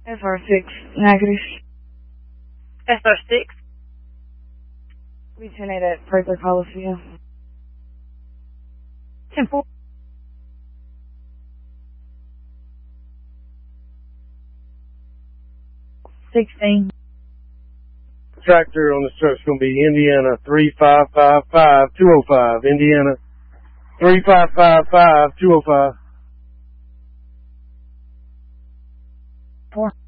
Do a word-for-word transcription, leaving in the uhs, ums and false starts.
S R six, negative. S R six. We ten eight at Fraser Coliseum. ten four. sixteen. Tractor on the truck's going to be Indiana three five five five two oh five. Indiana three five five five two oh five. Four.